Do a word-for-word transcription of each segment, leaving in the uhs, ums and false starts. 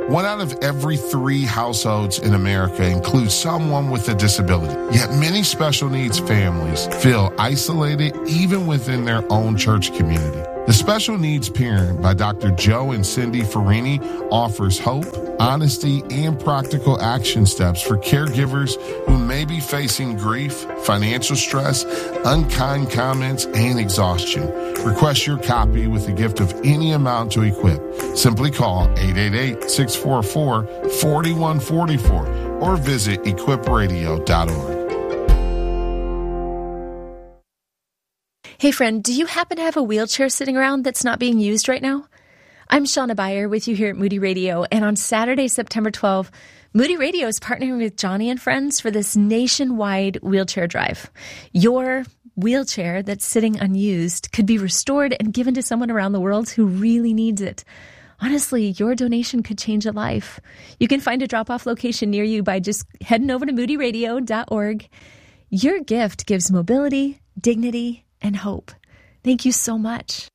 One out of every three households in America includes someone with a disability. Yet many special needs families feel isolated even within their own church community. The Special Needs Parent by Doctor Joe and Cindy Farini offers hope, honesty, and practical action steps for caregivers who may be facing grief, financial stress, unkind comments, and exhaustion. Request your copy with a gift of any amount to equip. Simply call eight eight eight, six four four, four one four four or visit equip radio dot org. Hey friend, do you happen to have a wheelchair sitting around that's not being used right now? I'm Shauna Beyer with you here at Moody Radio, and on Saturday, September twelfth, Moody Radio is partnering with Johnny and Friends for this nationwide wheelchair drive. Your wheelchair that's sitting unused could be restored and given to someone around the world who really needs it. Honestly, your donation could change a life. You can find a drop-off location near you by just heading over to moody radio dot org. Your gift gives mobility, dignity, and hope. Thank you so much.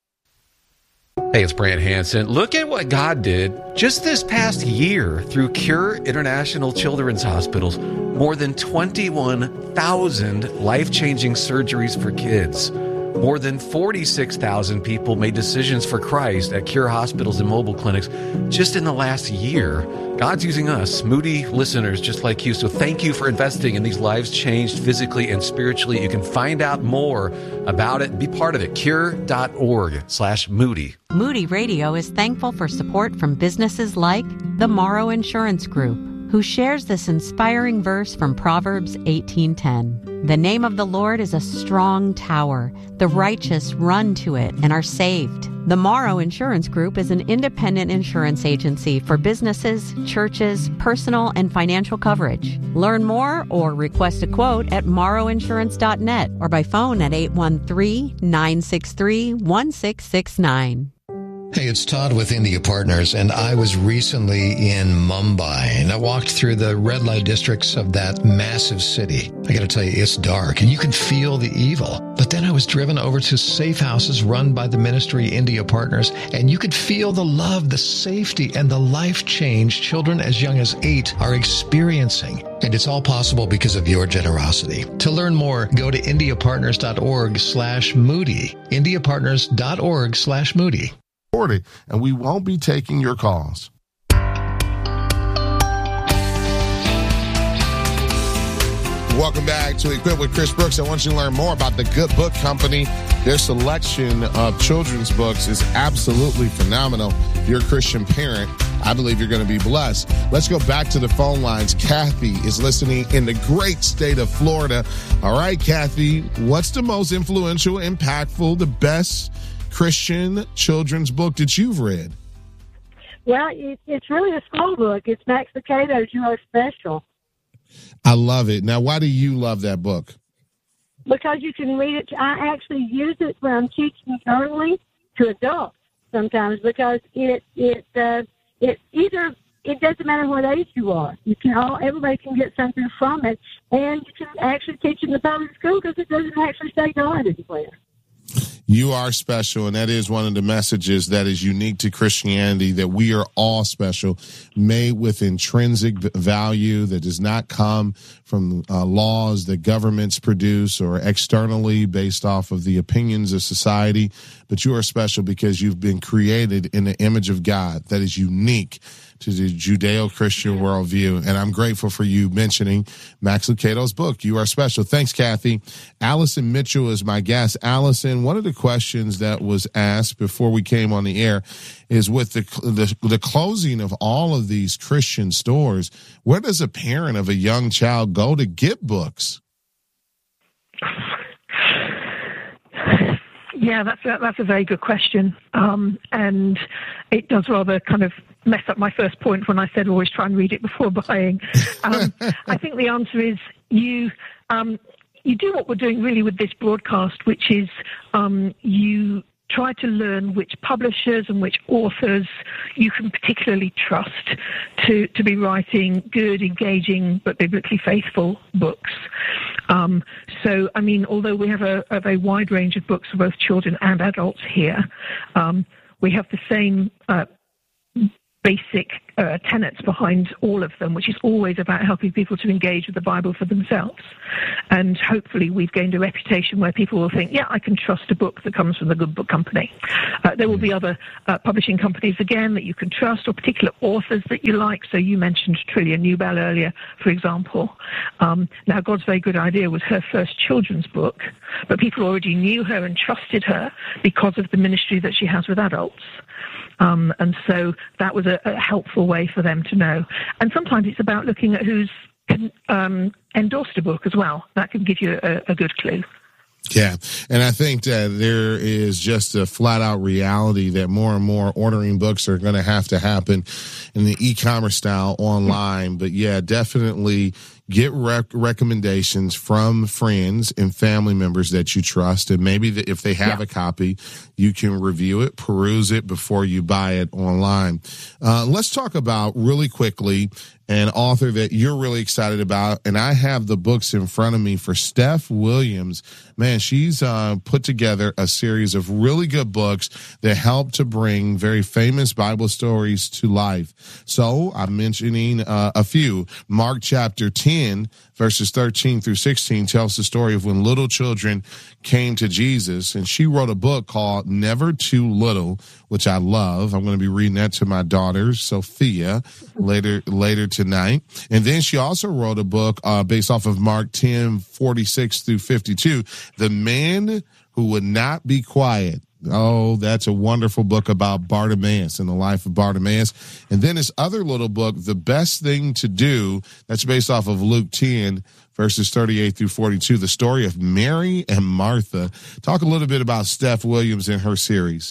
Hey, it's Brant Hansen. Look at what God did just this past year through Cure International Children's Hospitals. More than twenty-one thousand life-changing surgeries for kids. More than forty-six thousand people made decisions for Christ at Cure hospitals and mobile clinics just in the last year. God's using us, Moody listeners just like you. So thank you for investing in these lives changed physically and spiritually. You can find out more about it. Be part of it. cure dot org slash Moody. Moody Radio is thankful for support from businesses like the Morrow Insurance Group, who shares this inspiring verse from Proverbs eighteen ten. The name of the Lord is a strong tower. The righteous run to it and are saved. The Morrow Insurance Group is an independent insurance agency for businesses, churches, personal and financial coverage. Learn more or request a quote at morrow insurance dot net or by phone at eight one three, nine six three, one six six nine. Hey, it's Todd with India Partners, and I was recently in Mumbai, and I walked through the red light districts of that massive city. I got to tell you, it's dark, and you can feel the evil. But then I was driven over to safe houses run by the ministry India Partners, and you could feel the love, the safety, and the life change children as young as eight are experiencing. And it's all possible because of your generosity. To learn more, go to india partners dot org slash moody, india partners dot org slash moody. And we won't be taking your calls. Welcome back to Equip with Chris Brooks. I want you to learn more about the Good Book Company. Their selection of children's books is absolutely phenomenal. If you're a Christian parent, I believe you're going to be blessed. Let's go back to the phone lines. Kathy is listening in the great state of Florida. All right, Kathy, what's the most influential, impactful, the best Christian children's book that you've read? Well, it, it's really a school book. It's Max Lucado's You Are Special. I love it. Now, why do you love that book? Because you can read it. I actually use it when I'm teaching early to adults sometimes because it it uh, it either it doesn't matter what age you are. You can all everybody can get something from it, and you can actually teach in the public school because it doesn't actually say God anywhere. You are special, and that is one of the messages that is unique to Christianity, that we are all special, made with intrinsic value that does not come from uh, laws that governments produce or externally based off of the opinions of society. But you are special because you've been created in the image of God that is unique to the Judeo-Christian worldview. And I'm grateful for you mentioning Max Lucado's book, You Are Special. Thanks, Kathy. Allison Mitchell is my guest. Allison, one of the questions that was asked before we came on the air is with the, the, the closing of all of these Christian stores, where does a parent of a young child go to get books? Yeah, that's a, that's a very good question. Um, and it does rather kind of mess up my first point when I said always try and read it before buying. Um, I think the answer is you um, you do what we're doing really with this broadcast, which is um, you try to learn which publishers and which authors you can particularly trust to, to be writing good, engaging, but biblically faithful books. Um, so, I mean, although we have a, a very wide range of books for both children and adults here, um, we have the same uh, basic uh, tenets behind all of them, which is always about helping people to engage with the Bible for themselves. And hopefully we've gained a reputation where people will think, yeah, I can trust a book that comes from the Good Book Company. Uh, there will be other uh, publishing companies, again, that you can trust, or particular authors that you like. So you mentioned Trillia Newbell earlier, for example. Um, now, God's Very Good Idea was her first children's book, but people already knew her and trusted her because of the ministry that she has with adults. Um, and so that was a, a helpful way for them to know. And sometimes it's about looking at who's um, endorsed a book as well. That can give you a, a good clue. Yeah, and I think that there is just a flat-out reality that more and more ordering books are going to have to happen in the e-commerce style online. But, yeah, definitely get rec- recommendations from friends and family members that you trust. And maybe the, if they have yeah. a copy, you can review it, peruse it before you buy it online. Uh, let's talk about really quickly an author that you're really excited about, and I have the books in front of me for Steph Williams. Man, she's uh, put together a series of really good books that help to bring very famous Bible stories to life. So I'm mentioning uh, a few. Mark chapter ten, verses thirteen through sixteen tells the story of when little children came to Jesus, and she wrote a book called Never Too Little, which I love. I'm going to be reading that to my daughter, Sophia, later later tonight. And then she also wrote a book uh, based off of Mark ten, forty-six through fifty-two, The Man Who Would Not Be Quiet. Oh, that's a wonderful book about Bartimaeus and the life of Bartimaeus. And then this other little book, The Best Thing to Do, that's based off of Luke ten, verses thirty-eight through forty-two, the story of Mary and Martha. Talk a little bit about Steph Williams and her series.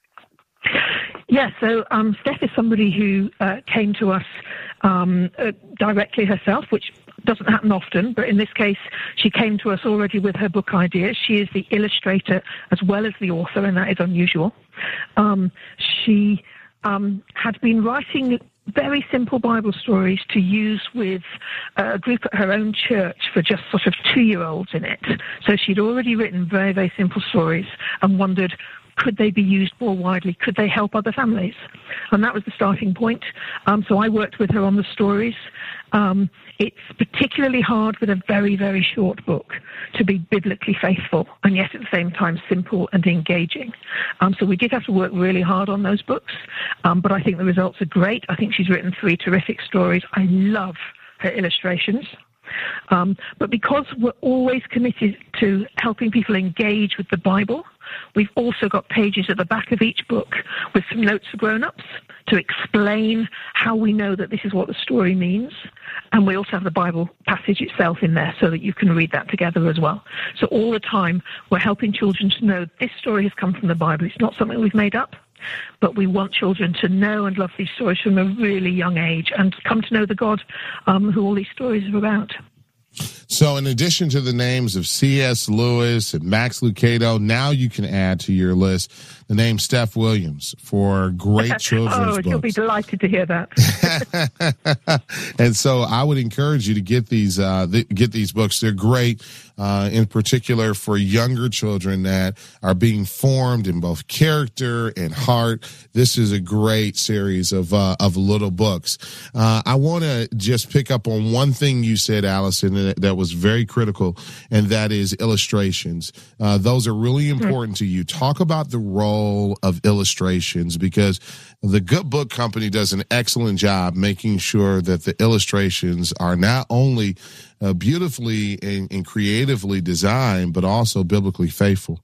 Yeah, so um, Steph is somebody who uh, came to us um, uh, directly herself, which doesn't happen often, but in this case, she came to us already with her book ideas. She is the illustrator as well as the author, and that is unusual. Um, she um, had been writing very simple Bible stories to use with a group at her own church for just sort of two-year-olds in it. So she'd already written very, very simple stories and wondered, could they be used more widely? Could they help other families? And that was the starting point. Um, so I worked with her on the stories. Um, it's particularly hard with a very, very short book to be biblically faithful and yet at the same time simple and engaging. Um, so we did have to work really hard on those books, um, but I think the results are great. I think she's written three terrific stories. I love her illustrations. Um, but because we're always committed to helping people engage with the Bible, we've also got pages at the back of each book with some notes for grown-ups to explain how we know that this is what the story means. And we also have the Bible passage itself in there so that you can read that together as well. So all the time, we're helping children to know this story has come from the Bible. It's not something we've made up, but we want children to know and love these stories from a really young age and come to know the God um, who all these stories are about. So in addition to the names of C S Lewis and Max Lucado, now you can add to your list the name Steph Williams for great children's oh, books. You'll be delighted to hear that. And so I would encourage you to get these uh, th- get these books. They're great, uh, in particular for younger children that are being formed in both character and heart. This is a great series of uh, of little books. Uh, I want to just pick up on one thing you said, Allison, that, that was very critical, and that is illustrations. Uh, those are really important mm-hmm. to you. Talk about the role of illustrations, because the Good Book Company does an excellent job making sure that the illustrations are not only uh, beautifully and, and creatively designed, but also biblically faithful.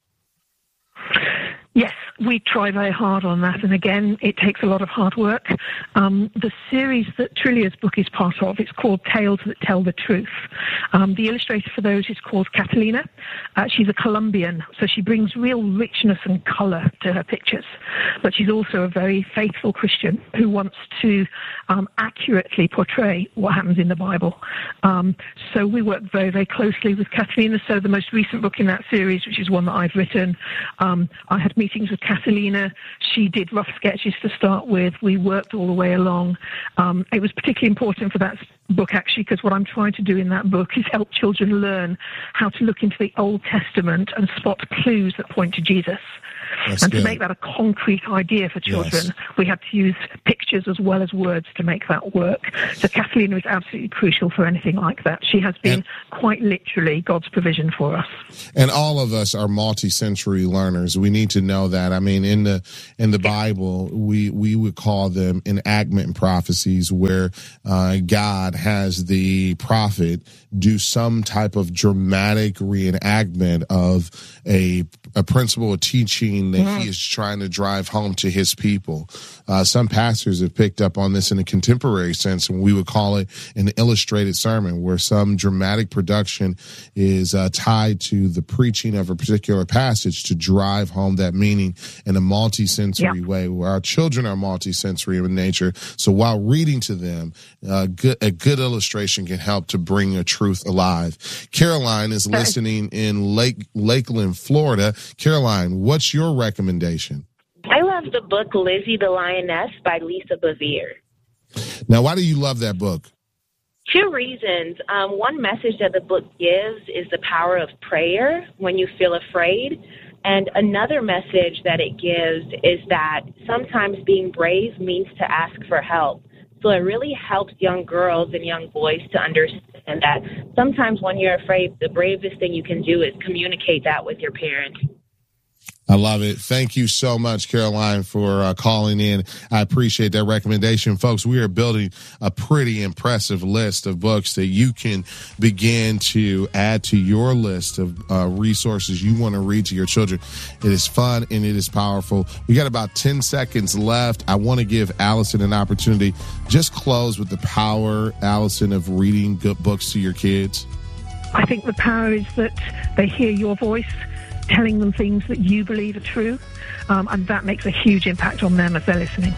Yes, we try very hard on that, and again, it takes a lot of hard work. Um, the series that Trillia's book is part of, it's called Tales That Tell the Truth. Um, the illustrator for those is called Catalina. Uh, she's a Colombian, so she brings real richness and color to her pictures, but she's also a very faithful Christian who wants to um, accurately portray what happens in the Bible. Um, so we work very, very closely with Catalina. So the most recent book in that series, which is one that I've written, um, I had meetings with Catalina. She did rough sketches to start with. We worked all the way along. Um, it was particularly important for that book, actually, because what I'm trying to do in that book is help children learn how to look into the Old Testament and spot clues that point to Jesus. That's and good. to make that a concrete idea for children, Yes. we had to use pictures as well as words to make that work. So Kathleen was absolutely crucial for anything like that. She has been And- quite literally God's provision for us. And all of us are multi-sensory learners. We need to know that. I mean, in the in the Bible, we we would call them enactment prophecies, where uh, God has the prophet do some type of dramatic reenactment of a a principle of teaching that mm-hmm. he is trying to drive home to his people. Uh, some pastors have picked up on this in a contemporary sense, and we would call it an illustrated sermon, where some dramatic production is uh, tied to the preaching of a particular passage to drive home that meaning in a multi-sensory yeah. way, where our children are multi-sensory in nature. So while reading to them, uh, good, a good illustration can help to bring a truth alive. Caroline is listening in Lake Lakeland, Florida. Caroline, what's your recommendation? I love the book Lizzie the Lioness by Lisa Bevere. Now, why do you love that book? Two reasons. Um, one message that the book gives is the power of prayer when you feel afraid. And another message that it gives is that sometimes being brave means to ask for help. So it really helps young girls and young boys to understand that sometimes when you're afraid, the bravest thing you can do is communicate that with your parents. I love it. Thank you so much, Caroline, for uh, calling in. I appreciate that recommendation. Folks, we are building a pretty impressive list of books that you can begin to add to your list of uh, resources you want to read to your children. It is fun and it is powerful. We got about ten seconds left. I want to give Allison an opportunity. Just close with the power, Allison, of reading good books to your kids. I think the power is that they hear your voice telling them things that you believe are true, um, and that makes a huge impact on them as they're listening.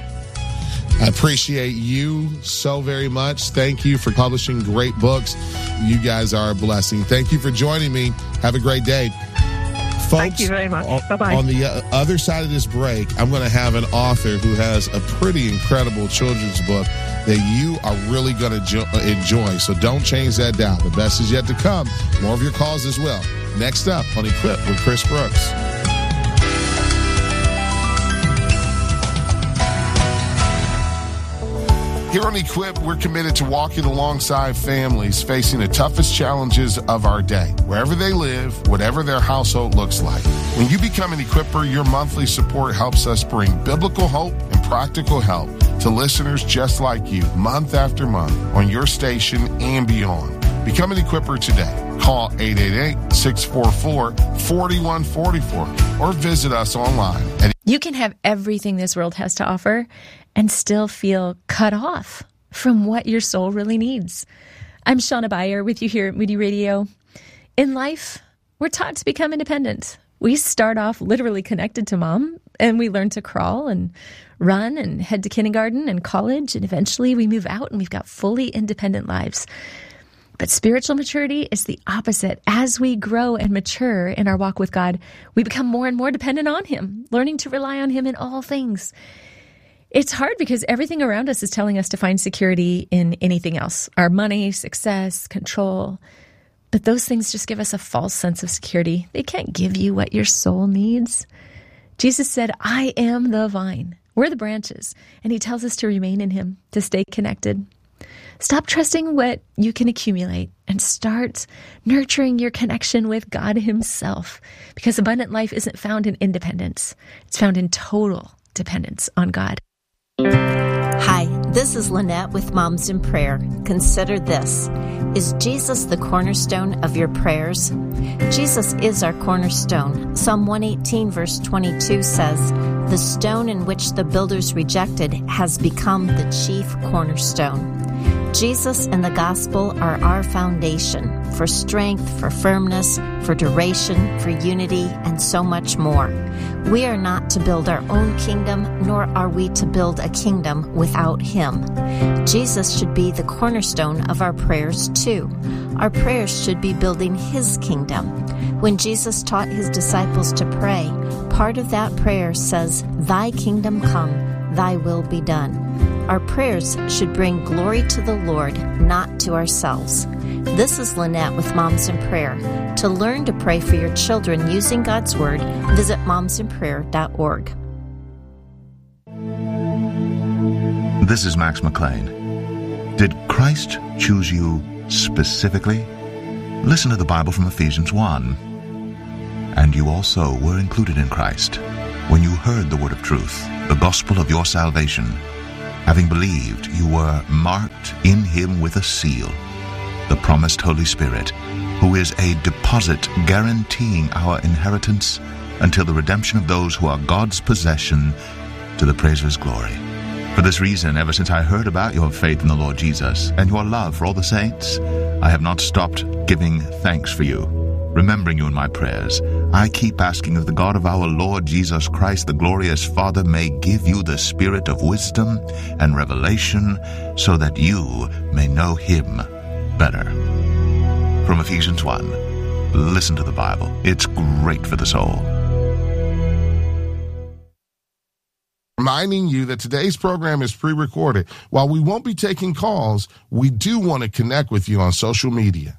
I appreciate you so very much. Thank you for publishing great books. You guys are a blessing. Thank you for joining me. Have a great day. Folks, thank you very much. Bye-bye. On the other side of this break, I'm going to have an author who has a pretty incredible children's book that you are really going to enjoy. So don't change that dial. The best is yet to come. More of your calls as well. Next up on Equip with Chris Brooks. Here on Equip, we're committed to walking alongside families facing the toughest challenges of our day, wherever they live, whatever their household looks like. When you become an Equipper, your monthly support helps us bring biblical hope and practical help to listeners just like you, month after month, on your station and beyond. Become an Equipper today. Call eight eight eight, six four four, four one four four or visit us online at You can have everything this world has to offer and still feel cut off from what your soul really needs. I'm Shauna Beyer with you here at Moody Radio. In life, we're taught to become independent. We start off literally connected to mom, and we learn to crawl and run and head to kindergarten and college, and eventually we move out and we've got fully independent lives. But spiritual maturity is the opposite. As we grow and mature in our walk with God, we become more and more dependent on Him, learning to rely on Him in all things. It's hard because everything around us is telling us to find security in anything else, our money, success, control. But those things just give us a false sense of security. They can't give you what your soul needs. Jesus said, I am the vine. We're the branches. And He tells us to remain in Him, to stay connected. Stop trusting what you can accumulate and start nurturing your connection with God Himself, because abundant life isn't found in independence. It's found in total dependence on God. Hi, this is Lynette with Moms in Prayer. Consider this. Is Jesus the cornerstone of your prayers? Jesus is our cornerstone. Psalm one eighteen verse twenty-two says, "The stone in which the builders rejected has become the chief cornerstone." Jesus and the gospel are our foundation for strength, for firmness, for duration, for unity, and so much more. We are not to build our own kingdom, nor are we to build a kingdom without Him. Jesus should be the cornerstone of our prayers too. Our prayers should be building His kingdom. When Jesus taught His disciples to pray, part of that prayer says, "Thy kingdom come, Thy will be done." Our prayers should bring glory to the Lord, not to ourselves. This is Lynette with Moms in Prayer. To learn to pray for your children using God's Word, visit moms in prayer dot org. This is Max McLean. Did Christ choose you specifically? Listen to the Bible from Ephesians one. And you also were included in Christ when you heard the word of truth, the gospel of your salvation. Having believed, you were marked in him with a seal, the promised Holy Spirit, who is a deposit guaranteeing our inheritance until the redemption of those who are God's possession, to the praise of his glory. For this reason, ever since I heard about your faith in the Lord Jesus and your love for all the saints, I have not stopped giving thanks for you, remembering you in my prayers. I keep asking that the God of our Lord Jesus Christ, the glorious Father, may give you the spirit of wisdom and revelation so that you may know him better. From Ephesians one, listen to the Bible. It's great for the soul. Reminding you that today's program is pre-recorded. While we won't be taking calls, we do want to connect with you on social media.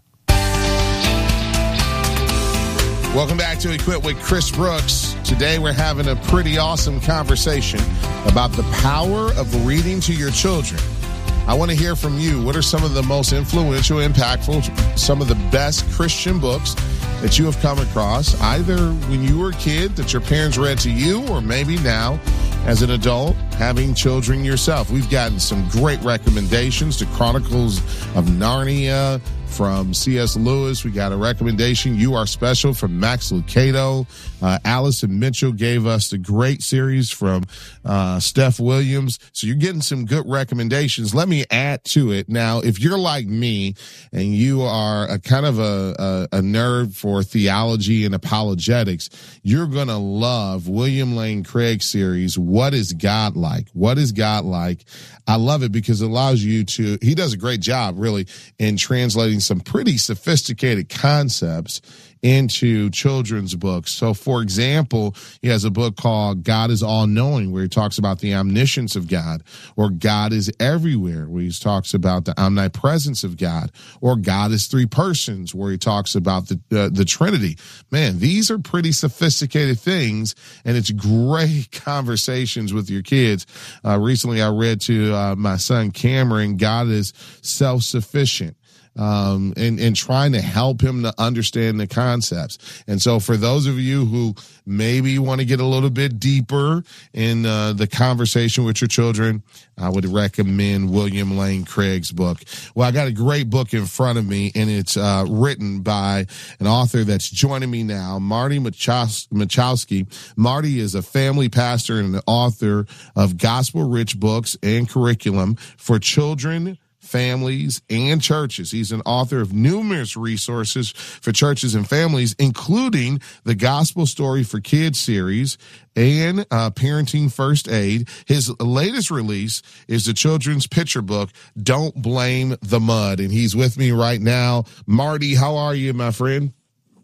Welcome back to Equip with Chris Brooks. Today we're having a pretty awesome conversation about the power of reading to your children. I want to hear from you. What are some of the most influential, impactful, some of the best Christian books that you have come across, either when you were a kid that your parents read to you, or maybe now as an adult having children yourself? We've gotten some great recommendations to Chronicles of Narnia from C S Lewis. We got a recommendation, You Are Special, from Max Lucado. Uh, Allison Mitchell gave us the great series from uh, Steph Williams. So you're getting some good recommendations. Let me add to it. Now, if you're like me and you are a kind of a, a, a nerd for theology and apologetics, you're going to love William Lane Craig's series, What is God Like? What is God Like? I love it because it allows you to, he does a great job really in translating some pretty sophisticated concepts into children's books. So, for example, he has a book called God is All-Knowing, where he talks about the omniscience of God, or God is Everywhere, where he talks about the omnipresence of God, or God is Three Persons, where he talks about the uh, the Trinity. Man, these are pretty sophisticated things, and it's great conversations with your kids. Uh, recently, I read to uh, my son Cameron, God is self-sufficient. Um, and, and trying to help him to understand the concepts. And so for those of you who maybe want to get a little bit deeper in uh, the conversation with your children, I would recommend William Lane Craig's book. Well, I got a great book in front of me, and it's uh, written by an author that's joining me now, Marty Machowski. Marty is a family pastor and an author of gospel-rich books and curriculum for children, families, and churches. He's an author of numerous resources for churches and families, including the Gospel Story for Kids series and uh, Parenting First Aid. His latest release is the children's picture book, Don't Blame the Mud. And he's with me right now. Marty, how are you, my friend?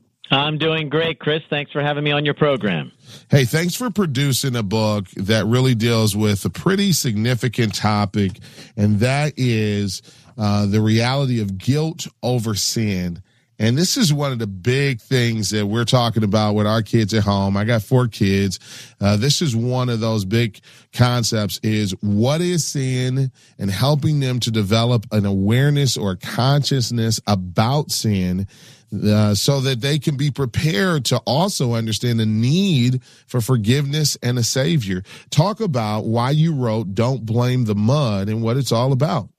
I'm doing great, Chris. Thanks for having me on your program. Hey, thanks for producing a book that really deals with a pretty significant topic, and that is uh, the reality of guilt over sin. And this is one of the big things that we're talking about with our kids at home. I got four kids. Uh, this is one of those big concepts, is what is sin, and helping them to develop an awareness or consciousness about sin, Uh, so that they can be prepared to also understand the need for forgiveness and a savior. Talk about why you wrote Don't Blame the Mud and what it's all about.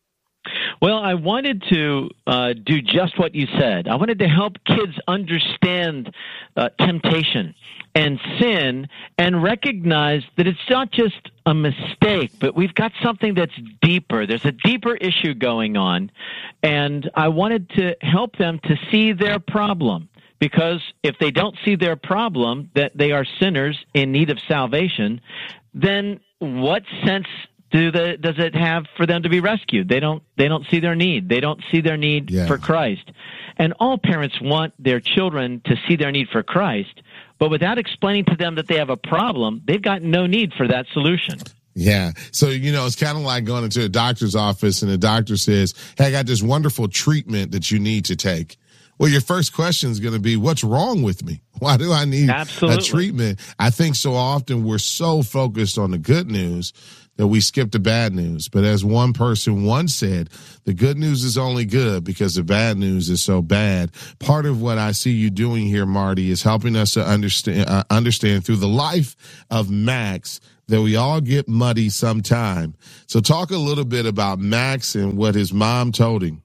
Well, I wanted to uh, do just what you said. I wanted to help kids understand uh, temptation and sin and recognize that it's not just a mistake, but we've got something that's deeper. There's a deeper issue going on, and I wanted to help them to see their problem, because if they don't see their problem, that they are sinners in need of salvation, then what sense do the, does it have for them to be rescued? They don't, they don't see their need. They don't see their need yeah. for Christ. And all parents want their children to see their need for Christ, but without explaining to them that they have a problem, they've got no need for that solution. Yeah. So, you know, it's kind of like going into a doctor's office and the doctor says, hey, I got this wonderful treatment that you need to take. Well, your first question is going to be, what's wrong with me? Why do I need Absolutely. a treatment? I think so often we're so focused on the good news that we skip the bad news. But as one person once said, the good news is only good because the bad news is so bad. Part of what I see you doing here, Marty, is helping us to understand, uh, understand through the life of Max that we all get muddy sometime. So talk a little bit about Max and what his mom told him.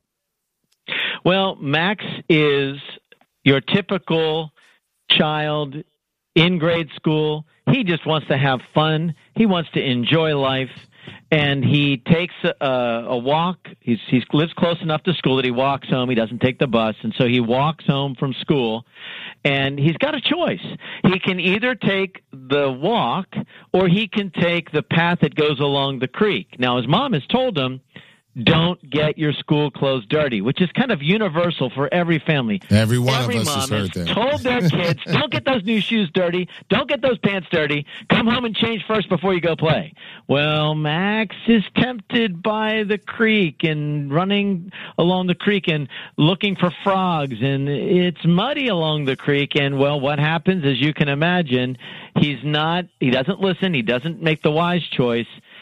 Well, Max is your typical child in grade school. He just wants to have fun. He wants to enjoy life, and he takes a, a walk. He's, he lives close enough to school that he walks home. He doesn't take the bus, and so he walks home from school, and he's got a choice. He can either take the walk or he can take the path that goes along the creek. Now, his mom has told him, don't get your school clothes dirty, which is kind of universal for every family. Every one every of us has heard has that. told their kids, don't get those new shoes dirty. Don't get those pants dirty. Come home and change first before you go play. Well, Max is tempted by the creek and running along the creek and looking for frogs, and it's muddy along the creek. And, well, what happens, as you can imagine, he's not, he doesn't listen. He doesn't make the wise choice.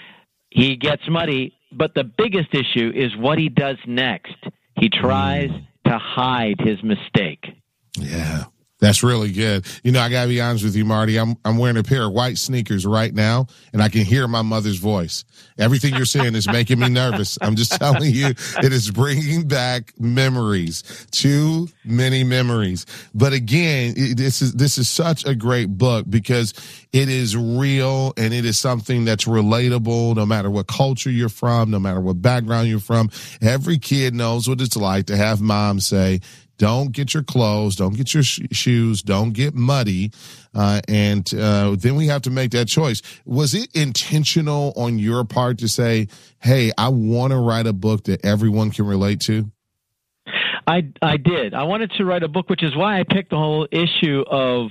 He gets muddy. But the biggest issue is what he does next. He tries to hide his mistake. Yeah, that's really good. You know, I got to be honest with you, Marty. I'm I'm wearing a pair of white sneakers right now, and I can hear my mother's voice. Everything you're saying is making me nervous. I'm just telling you, it is bringing back memories, too many memories. But again, it, this is this is such a great book because it is real and it is something that's relatable no matter what culture you're from, no matter what background you're from. Every kid knows what it's like to have mom say, don't get your clothes, don't get your sh- shoes, don't get muddy. Uh, and uh, then we have to make that choice. Was it intentional on your part to say, hey, I want to write a book that everyone can relate to? I, I did. I wanted to write a book, which is why I picked the whole issue of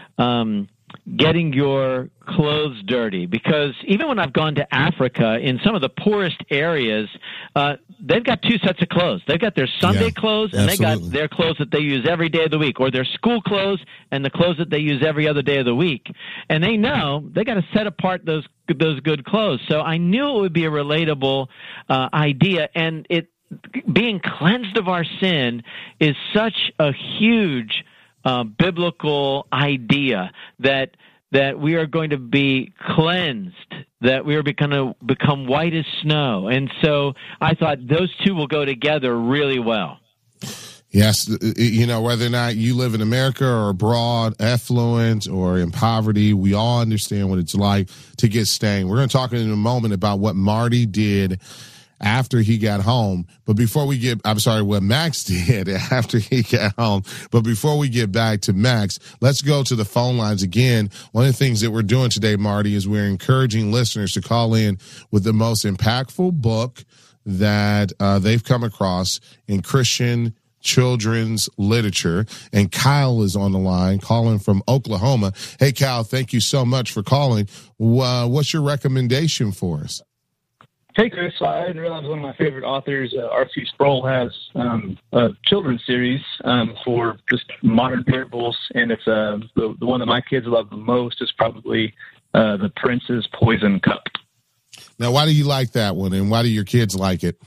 um, getting your clothes dirty, because even when I've gone to Africa, in some of the poorest areas, uh, they've got two sets of clothes. They've got their Sunday yeah, clothes, and absolutely. They got their clothes that they use every day of the week, or their school clothes and the clothes that they use every other day of the week. And they know they got to set apart those those good clothes. So I knew it would be a relatable uh, idea, and it being cleansed of our sin is such a huge uh, biblical idea that that we are going to be cleansed, that we are going to become white as snow. And so I thought those two will go together really well. Yes, you know, whether or not you live in America or abroad, affluent or in poverty, we all understand what it's like to get stained. We're going to talk in a moment about what Marty did after he got home. But before we get, I'm sorry, what Max did after he got home. But before we get back to Max, let's go to the phone lines again. One of the things that we're doing today, Marty, is we're encouraging listeners to call in with the most impactful book that uh, they've come across in Christian children's literature. And Kyle is on the line, calling from Oklahoma. Hey, Kyle, thank you so much for calling. Uh, what's your recommendation for us? Hey, Chris. I didn't realize one of my favorite authors, uh, R C Sproul, has um, a children's series um, for just modern parables, and it's uh, the, the one that my kids love the most is probably uh, The Prince's Poison Cup. Now, why do you like that one, and why do your kids like it?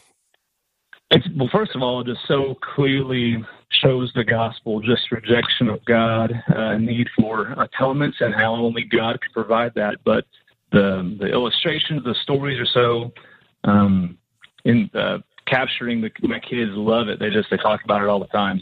It's, well, first of all, it just so clearly shows the gospel, just rejection of God, uh, need for atonement, and how only God can provide that. But the the illustrations, the stories are so um, in uh, capturing. The, my kids love it. They just they talk about it all the time.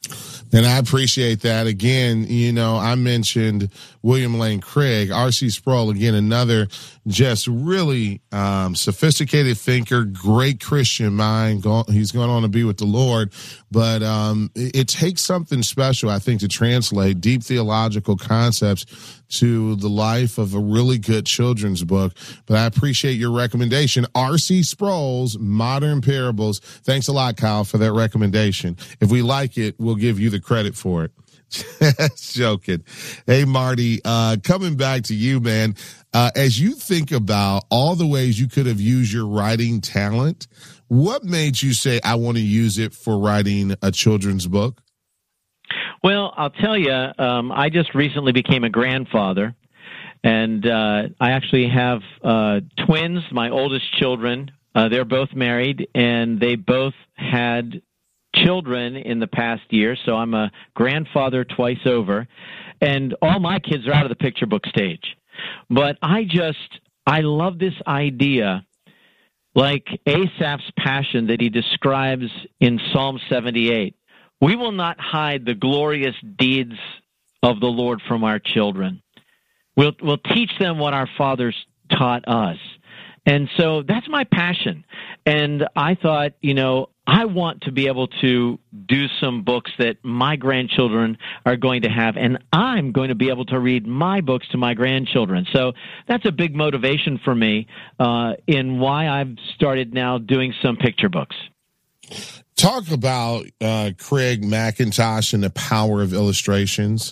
And I appreciate that. Again, you know, I mentioned William Lane Craig, R C Sproul, again, another just really um, sophisticated thinker, great Christian mind. Go, he's going on to be with the Lord. But um, it, it takes something special, I think, to translate deep theological concepts to the life of a really good children's book. But I appreciate your recommendation. R C Sproul's Modern Parables. Thanks a lot, Kyle, for that recommendation. If we like it, we'll give you the credit for it. Just joking. Hey, Marty, uh, coming back to you, man, uh, as you think about all the ways you could have used your writing talent, what made you say, I want to use it for writing a children's book? Well, I'll tell you, um, I just recently became a grandfather, and uh, I actually have uh, twins, my oldest children. Uh, they're both married, and they both had children in the past year, so I'm a grandfather twice over, and all my kids are out of the picture book stage. But I just, I love this idea, like Asaph's passion that he describes in Psalm seventy-eight. We will not hide the glorious deeds of the Lord from our children. We'll, we'll teach them what our fathers taught us. And so that's my passion. And I thought, you know, I want to be able to do some books that my grandchildren are going to have, and I'm going to be able to read my books to my grandchildren. So that's a big motivation for me uh, in why I've started now doing some picture books. Talk about uh, Craig McIntosh and the power of illustrations.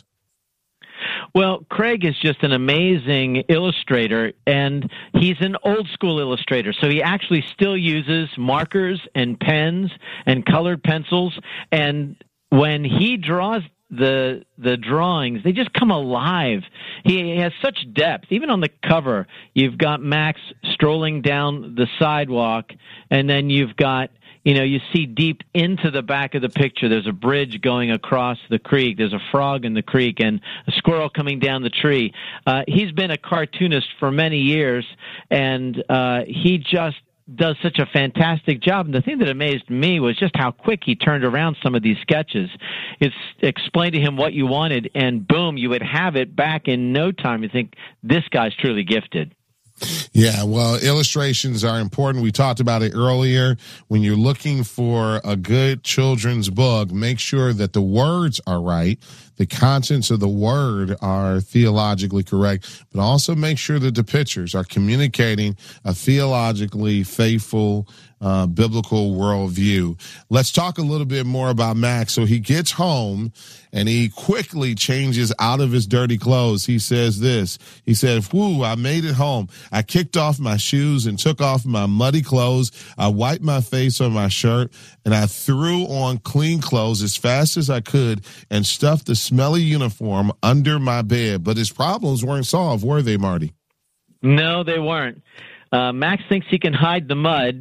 Well, Craig is just an amazing illustrator, and he's an old-school illustrator. So he actually still uses markers and pens and colored pencils, and when he draws the the drawings, they just come alive. He has such depth. Even on the cover, you've got Max strolling down the sidewalk, and then you've got You know, you see deep into the back of the picture, there's a bridge going across the creek, there's a frog in the creek, and a squirrel coming down the tree. Uh, he's been a cartoonist for many years, and uh, he just does such a fantastic job. And the thing that amazed me was just how quick he turned around some of these sketches. It's explained to him what you wanted, and boom, you would have it back in no time. You think, this guy's truly gifted. Yeah, well, illustrations are important. We talked about it earlier. When you're looking for a good children's book, make sure that the words are right, the contents of the word are theologically correct, but also make sure that the pictures are communicating a theologically faithful uh, biblical worldview. Let's talk a little bit more about Max. So he gets home and he quickly changes out of his dirty clothes. He says this, he said, whoo, I made it home. I kicked off my shoes and took off my muddy clothes. I wiped my face on my shirt and I threw on clean clothes as fast as I could and stuffed the smelly uniform under my bed. But his problems weren't solved, were they, Marty? No, they weren't. Uh, Max thinks he can hide the mud,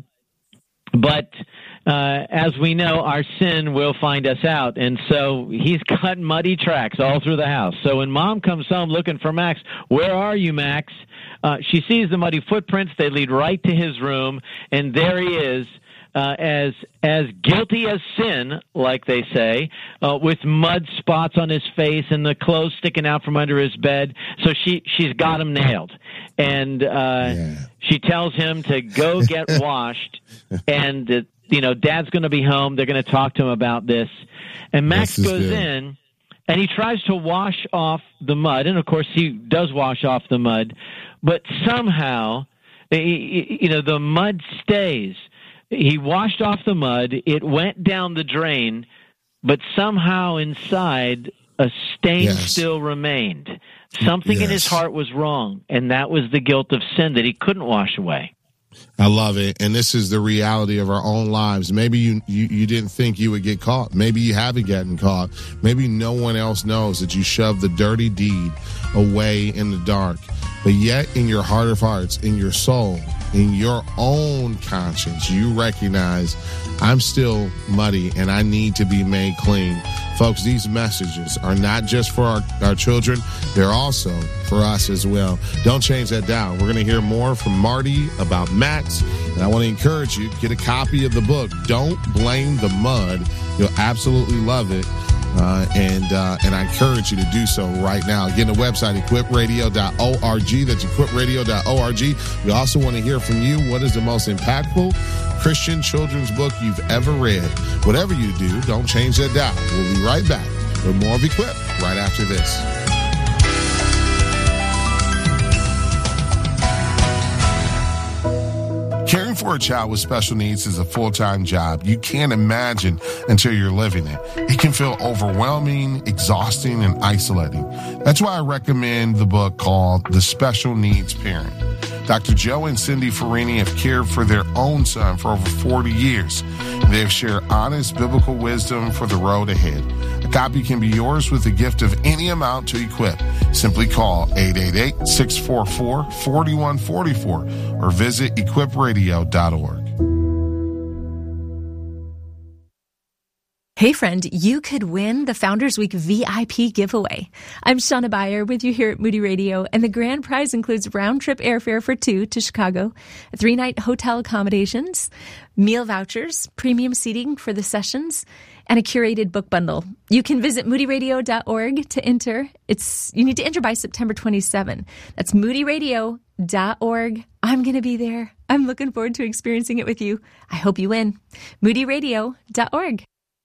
but uh, as we know, our sin will find us out. And so he's got muddy tracks all through the house. So when Mom comes home looking for Max, where are you, Max? Uh, she sees the muddy footprints. They lead right to his room, and there he is. Uh, as as guilty as sin, like they say, uh, with mud spots on his face and the clothes sticking out from under his bed. So she she's got him nailed, and uh, yeah. she tells him to go get washed, and uh, you know, Dad's going to be home. They're going to talk to him about this, and Max goes good. in. And he tries to wash off the mud, and of course he does wash off the mud, but somehow, you know, the mud stays. He washed off the mud, it went down the drain, but somehow inside a stain yes. still remained. Something yes. in his heart was wrong, and that was the guilt of sin that he couldn't wash away. I love it. And this is the reality of our own lives. Maybe you, you, you didn't think you would get caught. Maybe you haven't gotten caught. Maybe no one else knows that you shoved the dirty deed away in the dark. But yet in your heart of hearts, in your soul, in your own conscience, you recognize I'm still muddy and I need to be made clean. Folks, these messages are not just for our, our children. They're also for us as well. Don't change that dial. We're going to hear more from Marty about Max. And I want to encourage you, get a copy of the book, Don't Blame the Mud. You'll absolutely love it. Uh, and uh, and I encourage you to do so right now. Again, the website, equip radio dot org. That's equip radio dot org. We also want to hear from you. What is the most impactful Christian children's book you've ever read? Whatever you do, don't change that dial. We'll be right back with more of Equip right after this. Caring for a child with special needs is a full-time job. You can't imagine until you're living it. It can feel overwhelming, exhausting, and isolating. That's why I recommend the book called The Special Needs Parent. Doctor Joe and Cindy Farini have cared for their own son for over forty years. They have shared honest biblical wisdom for the road ahead. A copy can be yours with a gift of any amount to equip. Simply call eight eight eight, six four four, four one four four or visit equip radio dot org. Hey friend, you could win the Founders Week V I P giveaway. I'm Shauna Bayer with you here at Moody Radio, and the grand prize includes round-trip airfare for two to Chicago, three-night hotel accommodations, meal vouchers, premium seating for the sessions, and a curated book bundle. You can visit moody radio dot org to enter. It's you need to enter by September twenty-seventh. That's moody radio dot org. I'm going to be there. I'm looking forward to experiencing it with you. I hope you win. moody radio dot org.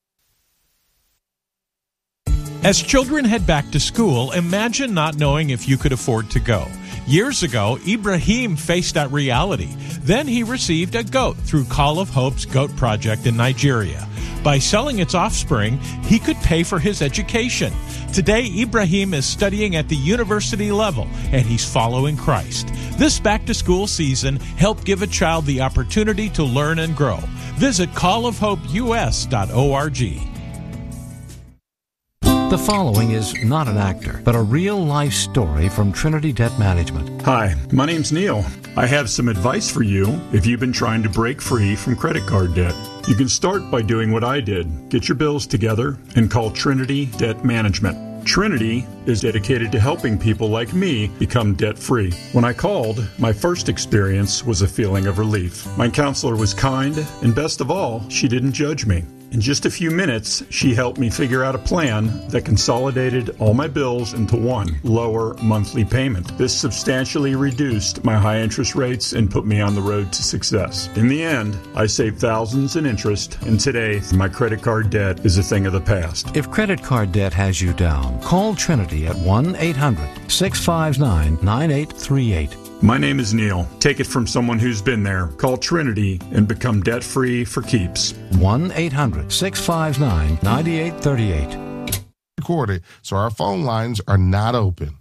As children head back to school, imagine not knowing if you could afford to go. Years ago, Ibrahim faced that reality. Then he received a goat through Call of Hope's Goat Project in Nigeria. By selling its offspring, he could pay for his education. Today, Ibrahim is studying at the university level, and he's following Christ. This back-to-school season, help give a child the opportunity to learn and grow. Visit call of hope u s dot org. The following is not an actor, but a real-life story from Trinity Debt Management. Hi, my name's Neil. I have some advice for you if you've been trying to break free from credit card debt. You can start by doing what I did. Get your bills together and call Trinity Debt Management. Trinity is dedicated to helping people like me become debt-free. When I called, my first experience was a feeling of relief. My counselor was kind, and best of all, she didn't judge me. In just a few minutes, she helped me figure out a plan that consolidated all my bills into one lower monthly payment. This substantially reduced my high interest rates and put me on the road to success. In the end, I saved thousands in interest, and today, my credit card debt is a thing of the past. If credit card debt has you down, call Trinity at one eight hundred, six five nine, nine eight three eight. My name is Neil. Take it from someone who's been there. Call Trinity and become debt-free for keeps. one eight hundred, six five nine, nine eight three eight. Recorded, so our phone lines are not open.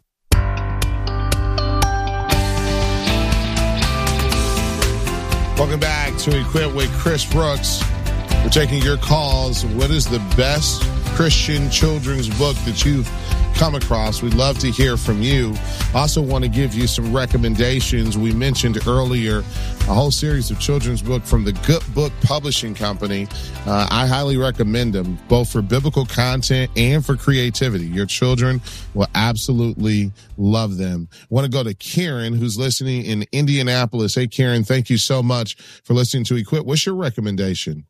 Welcome back to Equip with Chris Brooks. We're taking your calls. What is the best Christian children's book that you've come across? We'd love to hear from you. Also want to give you some recommendations. We mentioned earlier a whole series of children's book from the Good Book Publishing Company. Uh, I highly recommend them, both for biblical content and for creativity. Your children will absolutely love them. I want to go to Karen, who's listening in Indianapolis. Hey, Karen, thank you so much for listening to Equip. What's your recommendation?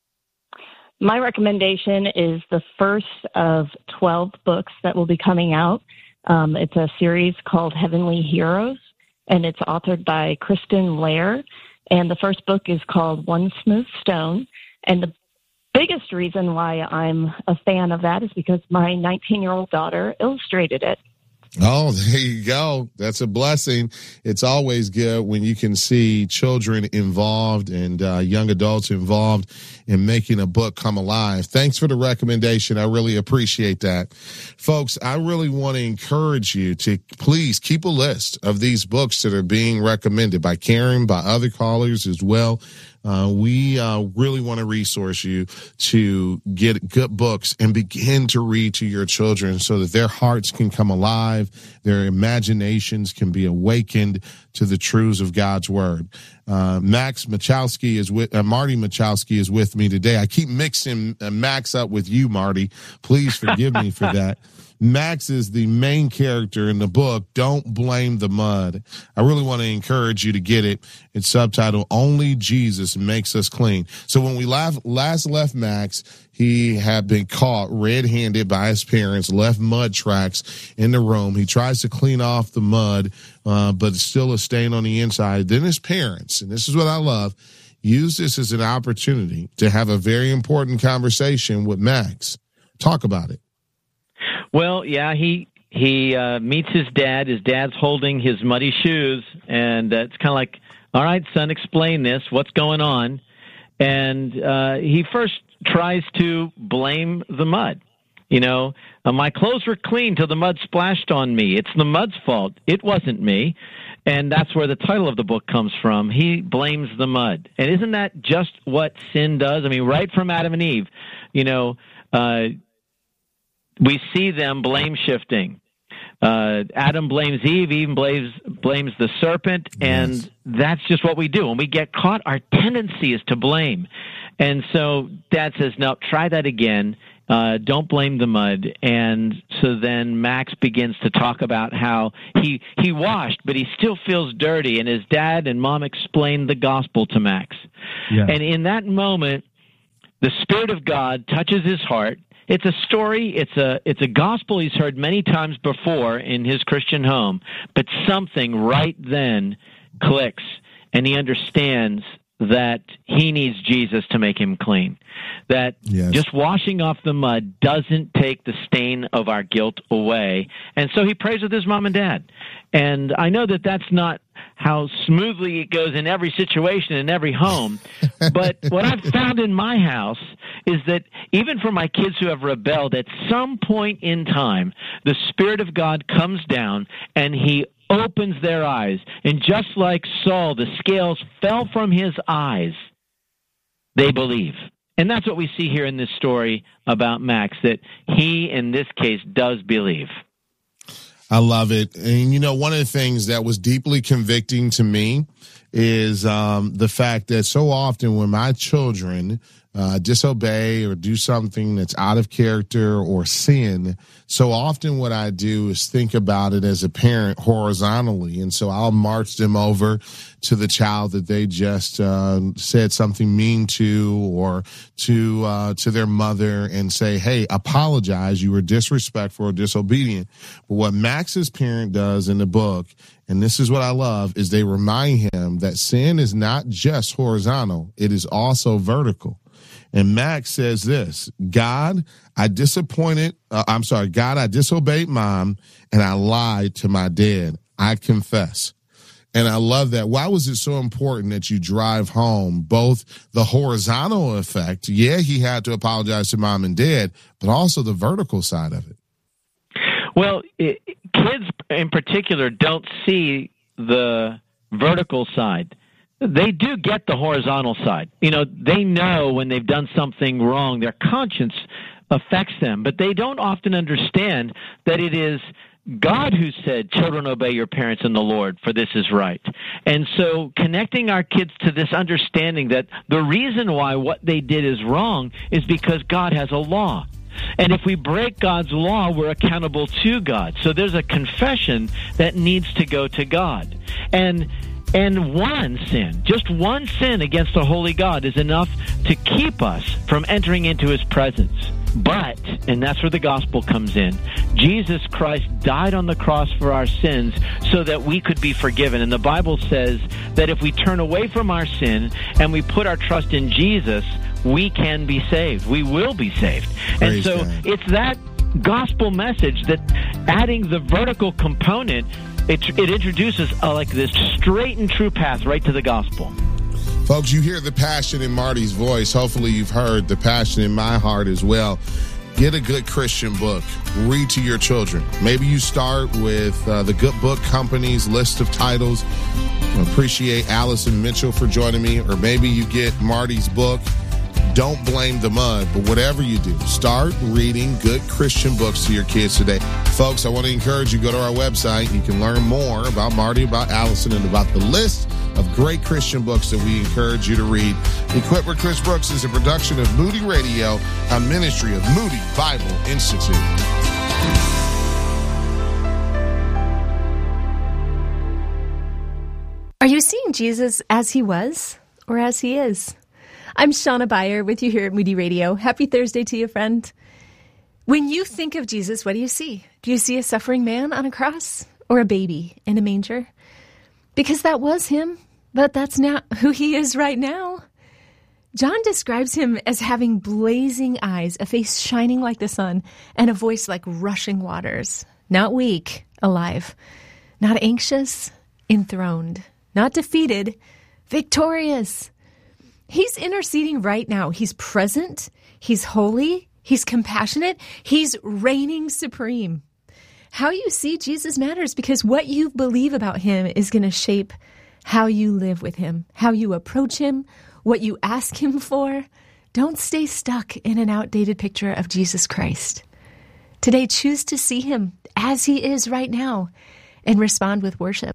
My recommendation is the first of twelve books that will be coming out. Um, it's a series called Heavenly Heroes, and it's authored by Kristen Lair. And the first book is called One Smooth Stone. And the biggest reason why I'm a fan of that is because my nineteen-year-old daughter illustrated it. Oh, there you go. That's a blessing. It's always good when you can see children involved and uh, young adults involved in making a book come alive. Thanks for the recommendation. I really appreciate that. Folks, I really want to encourage you to please keep a list of these books that are being recommended by Karen, by other callers as well. Uh, we uh, really want to resource you to get good books and begin to read to your children so that their hearts can come alive, their imaginations can be awakened to the truths of God's word. Uh, Max Machowski is with, uh, Marty Machowski is with me today. I keep mixing uh, Max up with you, Marty. Please forgive me for that. Max is the main character in the book, Don't Blame the Mud. I really want to encourage you to get it. It's subtitled, Only Jesus Makes Us Clean. So when we last left Max, he had been caught red-handed by his parents, left mud tracks in the room. He tries to clean off the mud, uh, but it's still a stain on the inside. Then his parents, and this is what I love, use this as an opportunity to have a very important conversation with Max. Talk about it. Well, yeah, he he uh, meets his dad. His dad's holding his muddy shoes, and uh, it's kind of like all right, son, explain this. What's going on? And uh, he first tries to blame the mud. You know, uh, my clothes were clean till the mud splashed on me. It's the mud's fault. It wasn't me. And that's where the title of the book comes from. He blames the mud. And isn't that just what sin does? I mean, right from Adam and Eve, you know, uh, we see them blame shifting. Uh, Adam blames Eve, Eve blames, blames the serpent, and yes. That's just what we do. When we get caught, our tendency is to blame. And so Dad says, no, try that again. Uh, don't blame the mud. And so then Max begins to talk about how he he washed, but he still feels dirty. And his dad and mom explained the gospel to Max. Yeah. And in that moment, the Spirit of God touches his heart. It's a story, it's a it's a gospel he's heard many times before in his Christian home, but something right then clicks, and he understands that he needs Jesus to make him clean. That yes. just washing off the mud doesn't take the stain of our guilt away. And so he prays with his mom and dad. And I know that that's not how smoothly it goes in every situation, in every home. But what I've found in my house is that even for my kids who have rebelled, at some point in time, the Spirit of God comes down and he opens their eyes. And just like Saul, the scales fell from his eyes. They believe. And that's what we see here in this story about Max, that he, in this case, does believe. I love it. And, you know, one of the things that was deeply convicting to me is um, the fact that so often when my children uh, disobey or do something that's out of character or sin, so often what I do is think about it as a parent horizontally. And so I'll march them over to the child that they just uh, said something mean to, or to uh, to their mother, and say, hey, apologize. You were disrespectful or disobedient. But what Max's parent does in the book, and this is what I love, is they remind him that sin is not just horizontal. It is also vertical. And Max says this: God, I disappointed, uh, I'm sorry, God, I disobeyed mom and I lied to my dad. I confess. And I love that. Why was it so important that you drive home both the horizontal effect? Yeah, he had to apologize to mom and dad, but also the vertical side of it. Well, it, kids in particular don't see the vertical side. They do get the horizontal side. You know, they know when they've done something wrong, their conscience affects them, but they don't often understand that it is God who said, children, obey your parents in the Lord, for this is right. And so connecting our kids to this understanding that the reason why what they did is wrong is because God has a law. And if we break God's law, we're accountable to God. So there's a confession that needs to go to God. And And one sin, just one sin against the holy God is enough to keep us from entering into his presence. But, and that's where the gospel comes in, Jesus Christ died on the cross for our sins so that we could be forgiven. And the Bible says that if we turn away from our sin and we put our trust in Jesus, we can be saved. We will be saved. Praise and so God. It's that gospel message that adding the vertical component, It, it introduces uh, like this straight and true path right to the gospel. Folks, you hear the passion in Marty's voice. Hopefully you've heard the passion in my heart as well. Get a good Christian book. Read to your children. Maybe you start with uh, the Good Book Company's list of titles. I appreciate Allison Mitchell for joining me. Or maybe you get Marty's book, Don't Blame the Mud. But whatever you do, start reading good Christian books to your kids today. Folks, I want to encourage you, go to our website. You can learn more about Marty, about Allison, and about the list of great Christian books that we encourage you to read. Equipped with Chris Brooks is a production of Moody Radio, a ministry of Moody Bible Institute. Are you seeing Jesus as he was or as he is? I'm Shauna Beyer with you here at Moody Radio. Happy Thursday to you, friend. When you think of Jesus, what do you see? Do you see a suffering man on a cross or a baby in a manger? Because that was him, but that's not who he is right now. John describes him as having blazing eyes, a face shining like the sun, and a voice like rushing waters. Not weak, alive. Not anxious, enthroned. Not defeated, victorious. He's interceding right now. He's present. He's holy. He's compassionate. He's reigning supreme. How you see Jesus matters because what you believe about him is going to shape how you live with him, how you approach him, what you ask him for. Don't stay stuck in an outdated picture of Jesus Christ. Today, choose to see him as he is right now and respond with worship.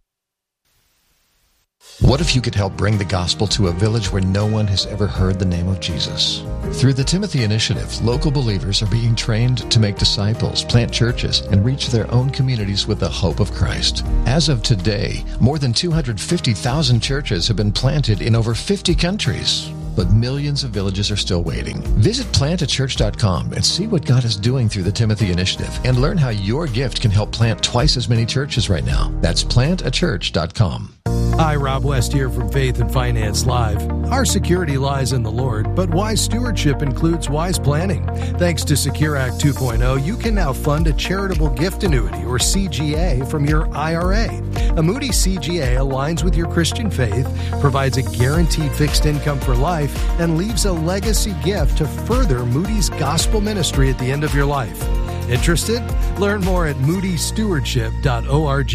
What if you could help bring the gospel to a village where no one has ever heard the name of Jesus? Through the Timothy Initiative, local believers are being trained to make disciples, plant churches, and reach their own communities with the hope of Christ. As of today, more than two hundred fifty thousand churches have been planted in over fifty countries. But millions of villages are still waiting. Visit plant a church dot com and see what God is doing through the Timothy Initiative and learn how your gift can help plant twice as many churches right now. That's plant a church dot com. Hi, Rob West here from Faith and Finance Live. Our security lies in the Lord, but wise stewardship includes wise planning. Thanks to Secure Act two point oh, you can now fund a charitable gift annuity, or C G A, from your I R A. A Moody C G A aligns with your Christian faith, provides a guaranteed fixed income for life, and leaves a legacy gift to further Moody's gospel ministry at the end of your life. Interested? Learn more at moody stewardship dot org.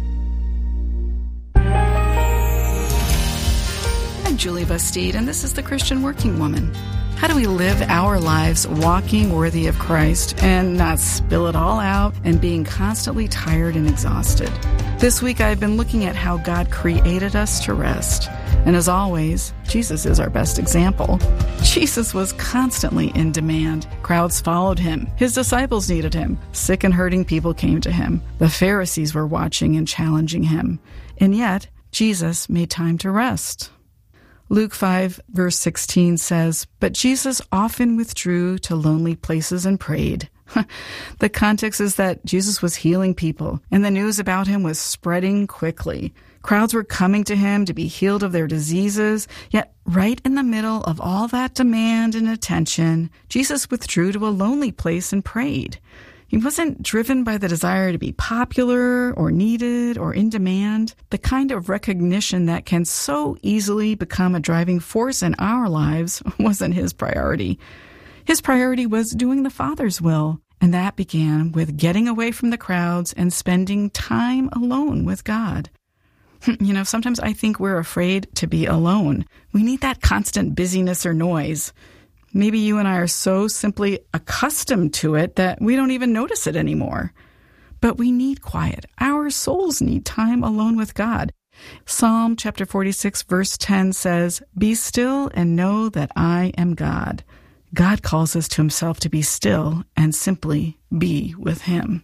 I'm Julie Bastide, and this is The Christian Working Woman. How do we live our lives walking worthy of Christ and not spill it all out and being constantly tired and exhausted? This week I've been looking at how God created us to rest. And as always, Jesus is our best example. Jesus was constantly in demand. Crowds followed him. His disciples needed him. Sick and hurting people came to him. The Pharisees were watching and challenging him. And yet, Jesus made time to rest. Luke five, verse sixteen says, "But Jesus often withdrew to lonely places and prayed." The context is that Jesus was healing people, and the news about him was spreading quickly. Crowds were coming to him to be healed of their diseases, yet right in the middle of all that demand and attention, Jesus withdrew to a lonely place and prayed. He wasn't driven by the desire to be popular or needed or in demand. The kind of recognition that can so easily become a driving force in our lives wasn't his priority. His priority was doing the Father's will, and that began with getting away from the crowds and spending time alone with God. You know, sometimes I think we're afraid to be alone. We need that constant busyness or noise. Maybe you and I are so simply accustomed to it that we don't even notice it anymore. But we need quiet. Our souls need time alone with God. Psalm chapter forty-six, verse ten says, "Be still and know that I am God." God calls us to himself to be still and simply be with him.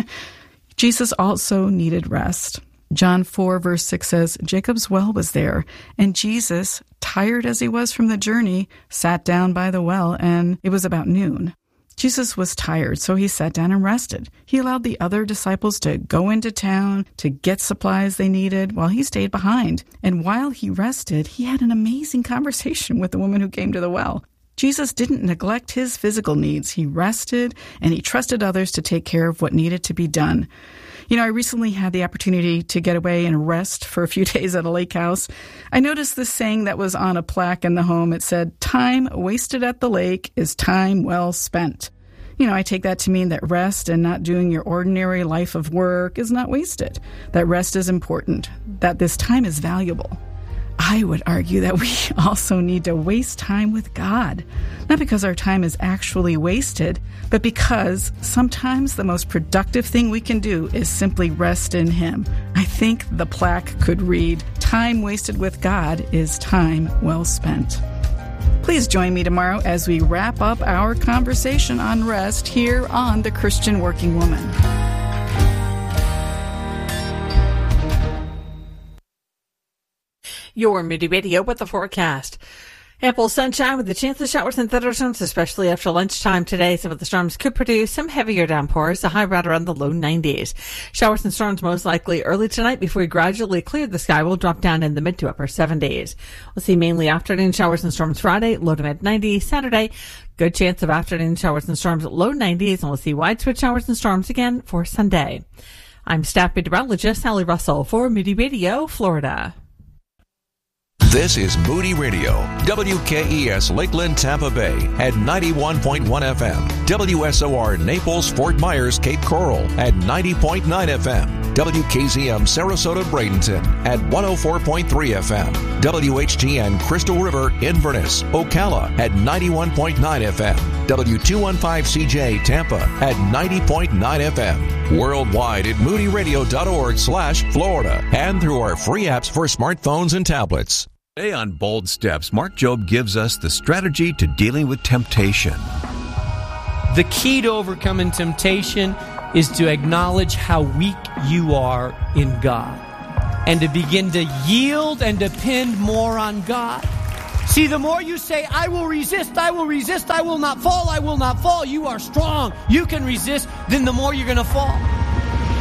Jesus also needed rest. John four, verse six says, "Jacob's well was there, and Jesus, tired as he was from the journey, sat down by the well, and it was about noon." Jesus was tired, so he sat down and rested. He allowed the other disciples to go into town to get supplies they needed while he stayed behind. And while he rested, he had an amazing conversation with the woman who came to the well. Jesus didn't neglect his physical needs. He rested, and he trusted others to take care of what needed to be done. You know, I recently had the opportunity to get away and rest for a few days at a lake house. I noticed this saying that was on a plaque in the home. It said, "Time wasted at the lake is time well spent." You know, I take that to mean that rest and not doing your ordinary life of work is not wasted, that rest is important, that this time is valuable. I would argue that we also need to waste time with God, not because our time is actually wasted, but because sometimes the most productive thing we can do is simply rest in him. I think the plaque could read, "Time wasted with God is time well spent." Please join me tomorrow as we wrap up our conversation on rest here on The Christian Working Woman. Your Moody Radio with the forecast. Ample sunshine with a chance of showers and thunderstorms, especially after lunchtime today. Some of the storms could produce some heavier downpours, the high right around the low nineties. Showers and storms most likely early tonight before we gradually clear the sky. Will drop down in the mid to upper seventies. We'll see mainly afternoon showers and storms Friday, low to mid nineties. Saturday, good chance of afternoon showers and storms at low nineties, and we'll see widespread showers and storms again for Sunday. I'm staff meteorologist Sally Russell for Moody Radio, Florida. This is Moody Radio, W K E S Lakeland, Tampa Bay at ninety-one point one F M, W S O R Naples, Fort Myers, Cape Coral at ninety point nine F M, W K Z M Sarasota, Bradenton at one oh four point three F M, W H T N Crystal River, Inverness, Ocala at ninety-one point nine F M, W two fifteen C J Tampa at ninety point nine F M, worldwide at moodyradio.org slash Florida, and through our free apps for smartphones and tablets. Today on Bold Steps, Mark Jobe gives us the strategy to dealing with temptation. The key to overcoming temptation is to acknowledge how weak you are in God and to begin to yield and depend more on God. See, the more you say, I will resist, I will resist, I will not fall, I will not fall, you are strong, you can resist, then the more you're going to fall.